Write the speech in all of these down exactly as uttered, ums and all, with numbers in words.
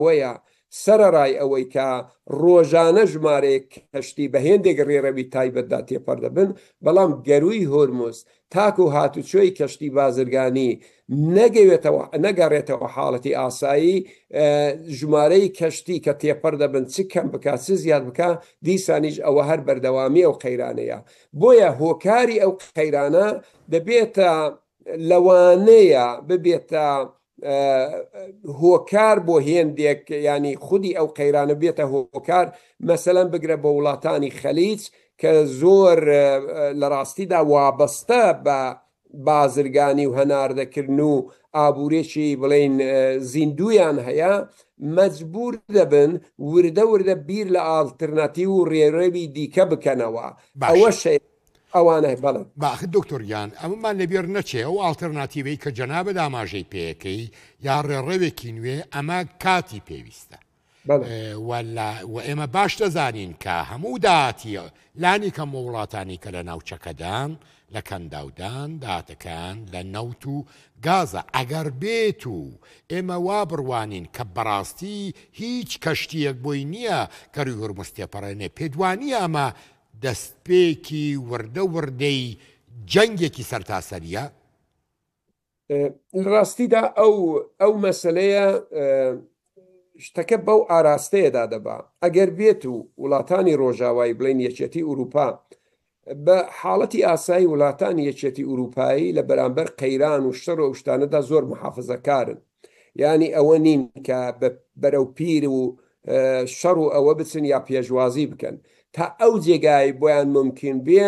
ئەوەیە سەرەڕای ئەوەی کە ڕۆژانە ژمارەیە کەشتی بە هێندێک ڕێڕەوی تایبەتدا تێپەڕ دەبن، بەڵام گەروی هۆرموز تاکو و هاتوچۆی کەشتی بازرگانی نەگەڕێتەوە حاڵەتی ئاسایی، ژمارەی کەشتی کە تێپەڕ دەبن چ کەم بکات چ زیاد بکە، دیسانیش ئەوە هەر بەردەوامی ئەو قەیرانەیە. بۆیە هۆکاری ئەو قەیرانە دەبێتە لەوانەیە ببێتە هۆکار بۆ هێندێک، ینی خودی ئەو قەیرانە بێتە هۆکار، مەسەلەن بگرە بە وڵاتانی خەلیج کە زۆر لە ڕاستیدا وابەستە بە بازرگانی و هەناردەکردن و ئابوورێکی بڵێن زیندویان هەیە، مەجبور دەبن وردە وردە بیر لە ئالترناتیڤ و ڕێڕەوی دیکە بکەنەوە. ئەوە شەیە ئەوانە بەڵێ باخ دکتۆریان ئەمەمان لەبێر نەچێ ئەو ئالتەرناتیڤەی کە جەنابە داماژەی پێەکەی یا ڕێڕەوێکی نوێ ئەمە کاتی پێویستە و ئێمە باش دەزانین کە هەموو داهاتی لانی کەم وڵاتانی کە لە ناوچەکەدان لە کەنداودان داهاتەکان لە نەوت و گازە ئەگەر بێت و ئێمە وا بڕوانین کە بەڕاستی هیچ کەشتیەک بۆی نییە کەروی هورموز تێپەڕێنێ پێدوانیە ئەمە دەستپێکی وردە وردەی جەنگێکی سەرتاسەریە. ڕاستیدا ئەو ئەو مەسلەیە شتەکە بەو ئاراستەیەدا دەبا. ئەگەر بێت و وڵاتانی ڕۆژاوایی بڵێن یەکێتی ئوروپا بە حاڵەتی ئاسایی وڵاتانی یەکێتی ئوروپایی لە بەرامبەر قەیران و شتەڕ و شتانەدا زۆر محافزەکارن، ینی ئەوە نین کە بەرەو پیر و شەڕ و ئەوە بچن یا پێشوازی بکەن تا ئەو جێگای بۆیان ممکن بێ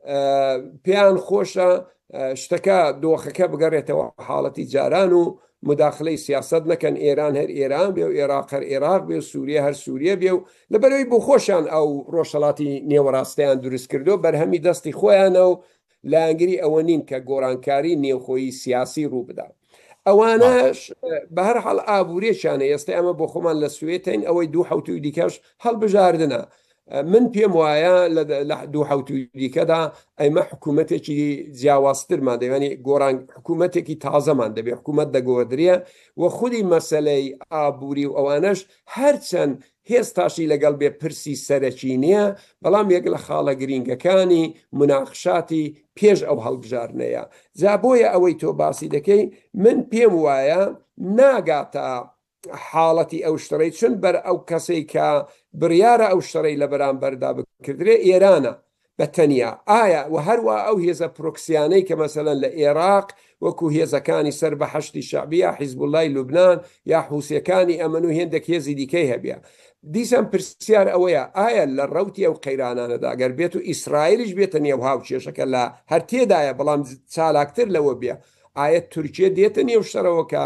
پێیان خۆشە شتەکە دۆخەکە بگەڕێتەوە حاڵەتی جاران و مداخلەی سیاست نەکەن، ئێران هەر ئێران بێ و عێراق هەر عێراق بێ و سووریە هەر سووریە بێ و لەبەرەوەی بۆ خۆشیان ئەو ڕۆژهەڵاتی نێوەڕاستەیان دروست کردو بەرهەمی دەستی خۆیانە و لایەنگری ئەوە نین کە گۆڕانکاری نێوخۆیی سیاسی ڕوو بدا. ئەوانەش بە هەر حاڵ ئابوورێکیانە ئێستا ئەمە بۆ خۆمان لە سوێتین ئەوەی دوو حوتوی دیکەش هەڵبژاردنە. من پێم وایە لە دوو حوتوی دیکەدا ئەمە حکوومەتێکی جیاوازترمان دەبێنی گۆڕان حکوومەتێکی تازەمان دەبێت، حکوومەت دەگۆدرێ و خودی مەسلەی ئابووری و ئەوانەش هەرچەند هێستاشی لەگەڵ بێ پرسی سەرەکی نییە، بەڵام یەک لە خاڵە گرینگەکانی مناقشاتی پێش ئەو هەڵبژارنەیە. جا بۆیە ئەوەی تۆ باسی دەکەی من پێم وایە ناگاتە حاڵەتی ئەو شتەی چون بەر ئەو کەسەی کە بڕیارە ئەو شتەی لە بەرامبەردا بکردرێ ئێرانە بە تەنیا. ئایا و هەروە ئەو هێزە پرۆکسیانەی کە مەسەلەن لە عێراق وەکو هێزەکانی سەر بە حەشتی شەعبیە حیزبوڵای لوبنان یا حوسیەکانی ئەمن و هێندێک هێزی دیکەی هەبێ، دیسان پرسیار ئەوەیە ئایا لە ڕەوتی ئەو قەیرانانەدا گەر بێت و ئیسرائیلیش بێتە نێو هاوچێشەکە لە هەر تێدایە بەڵام چالاکتر لەوە بێ، ئایا تورکیە دێتە نێو شتەرەوە کە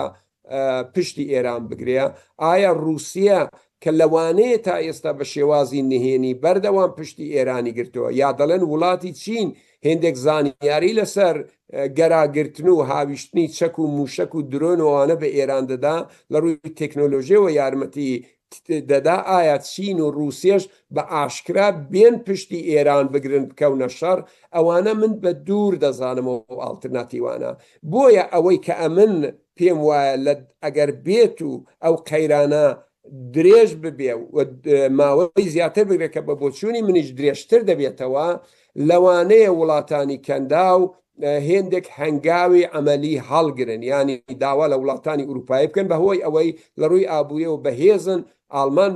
پشتی ئێران بگرێ؟ ئایا رووسیا کە لەوانەیە تا ئێستا بە شێوازی نهێنی بەردەوام پشتی ئێرانی گرتووە، یا دەڵێن وڵاتی چین هێندێک زانیاری لەسەر گەراگرتن و هاویشتنی چەک و موشک و درۆنەوانە بە ئێران دەدا لە ڕووی تەکنۆلۆژیەوە یارمەتی دەدا، ئایا چین و رووسێش بە ئاشکرا بێن پشتی ئێران بگرن بکەونە شەڕ؟ ئەوانە من بە دوور دەزانمەوە ئالترناتیوانە. بۆیە ئەوەی کە ئەمن پێم وایە لە ئەگەر بێت و ئەو قەیرانە درێژ ببێ و ماوەی زیاتر بگرێت کە بە بۆچوونی منیش درێژتر دەبێتەوە، لەوانەیە وڵاتانی کەندا و هێندێک هەنگاوی ئەمەلی هەڵگرن، ینی داوا لە وڵاتانی ئوروپایی بکەن بەهۆی ئەوەی لە ڕووی ئابووریەوە بەهێزن، ئالمان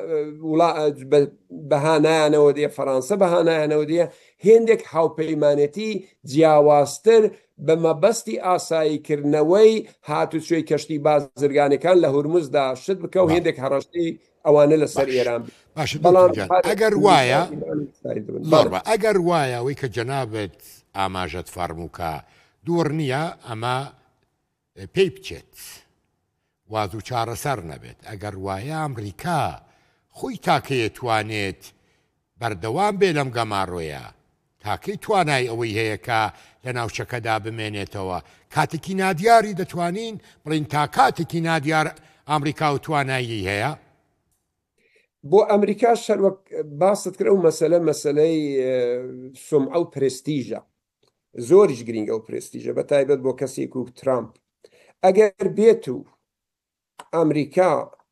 بەهانایانەوە دێ، فەڕەنسا بەهانایانەوە دێ، هێندێک هاوپەیمانەتی جیاوازتر بە مەبەستی ئاساییکردنەوەی هاتوچۆی کەشتی بازرگانەکان لە هورموزدا شت بکە و هێندێک هەڕەشتی ئەوانە لەسەر ئێران. ئەگەر وایە ئەگەر وایە ئەوەی کە جەنابەت ئاماژەت فەرمووکە دوور نییە ئەمە پێی بچێت واز و چارەسەر نەبێت، ئەگەر وایە ئەمریکا خۆی تاکەیە توانێت بەردەوام بێ لەم گەماڕۆیە، تاکەی توانای ئەوەی هەیە کە لە ناوچەکەدا بمێنێتەوە، کاتێکی نادیاری دەتوانین بڵین تا کاتێکی نادیار ئەمریکا و توانایی هەیە. بۆ ئەمریکا شەروەک باست کرد ئەو مەسەلە مەسەلەی سومعە و پرێستیژە، زۆریش گرنگە و پرێستیژە، بە تایبەت بۆ کەسێک و ترامپ. ئەگەر بێت و ئەمریکا